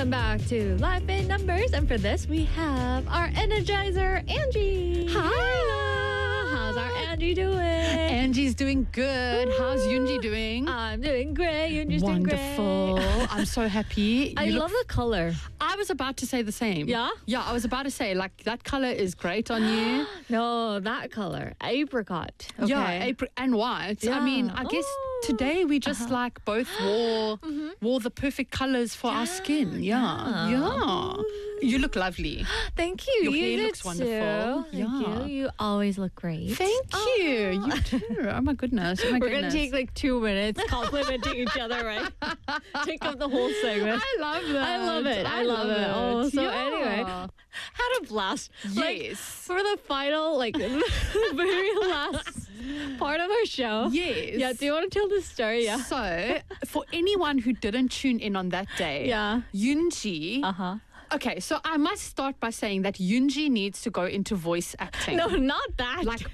Welcome back to Life in Numbers. And for this, we have our Energizer, Angie. Hi. How's our Angie doing? Angie's doing good. How's Yunji doing? I'm doing great. Yunji's doing great. Wonderful. I'm so happy. I love the color. I was about to say the same. Yeah? Yeah, I was about to say, like, that color is great on you. No, that color. Apricot. Okay. Yeah, and white. I mean, I guess today we just like both wore the perfect colors for our skin. Yeah. You look lovely. Thank you. Your You hair did looks wonderful. Too. Thank you. You always look great. Thank you. You too. Oh my goodness. We're going to take like 2 minutes complimenting each other, right? Take up the whole segment. I love that. I love it. I love it. Oh, so Yeah. anyway, had a blast. Like, Yes. for the final, like, very last part of our show. Yes. Yeah, do you want to tell this story? Yeah. So, for anyone who didn't tune in on that day, Yeah. Yunji. Uh-huh. Okay, so I must start by saying that Yunji needs to go into voice acting. No, not that. Like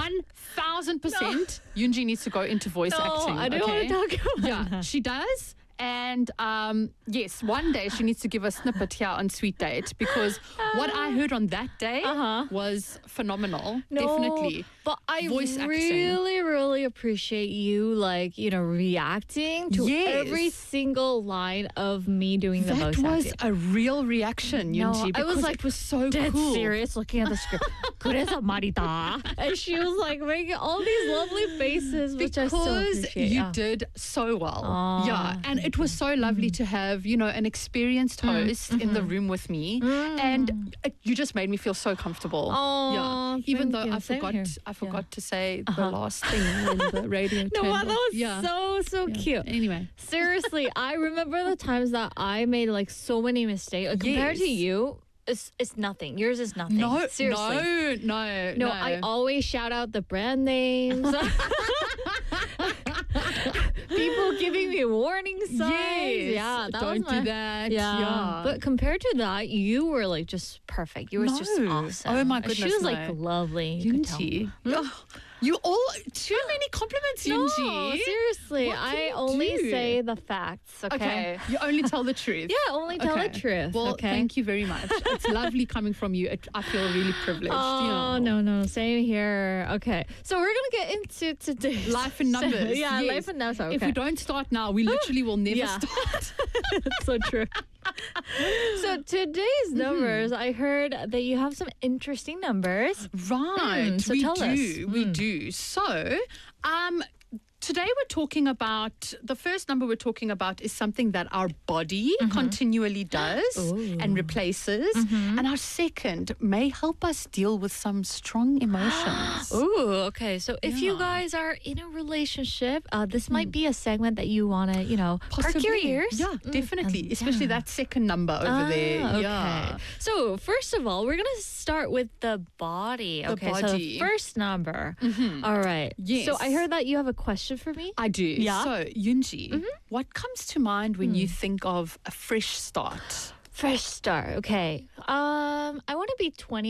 1000%, Yunji needs to go into voice acting. I don't want to talk about Yeah, that. she does. And yes, one day she needs to give a snippet here on Sweet Date because what I heard on that day was phenomenal. Definitely. But I Voice acting. really appreciate you, like, reacting to Yes. every single line of me doing the That voice was acting. a real reaction, No, Yunji, I was because like it was so Dead cool. serious looking at the script. 그래서 말이다. And she was like making all these lovely faces, which I so Because appreciate. you Yeah. did so well. Aw. Yeah. And it was so lovely to have, an experienced host in the room with me. And you just made me feel so comfortable. Aw, yeah. Even thank though you. I Same forgot here. I forgot to say the last thing when the radio No, turned that off. was so cute. Anyway. Seriously, I remember the times that I made like so many mistakes. Like, compared to Yes. you, it's nothing. Yours is nothing. No, Seriously. no. I always shout out the brand names. People giving me warning signs. Yes. Yeah, that Don't was my, do that. Yeah. Yeah. But compared to that, you were like just perfect. You were just No. awesome. Oh, my She goodness, was like no. lovely. You could tell. Yunji. Oh, you all too many compliments, Yunji. No, seriously. What can I you only do? say the facts, okay? You only tell the truth. Yeah, only tell the Okay. truth. Well, okay? thank you very much. It's lovely coming from you. I feel really privileged. Oh, no. Same here. Okay. So we're going to get into today's Life in numbers. Yeah, yes. life in numbers. Okay. If we don't start now, we literally will never Yeah. start. It's so true. So today's numbers, I heard that you have some interesting numbers. Right. so we tell do. us. We do. So, today we're talking about, the first number we're talking about is something that our body continually does and replaces. And our second may help us deal with some strong emotions. Ooh, okay. So if you guys are in a relationship, this might be a segment that you want to, perk your ears. Yeah, definitely. Especially that second number over there. Okay. Yeah. So first of all, we're going to start with the body. Okay. So the body. first number. All right. Yes. So I heard that you have a question for me. I do. Yeah? So, Yunji, what comes to mind when you think of a fresh start? Fresh start. Okay. I want to be 20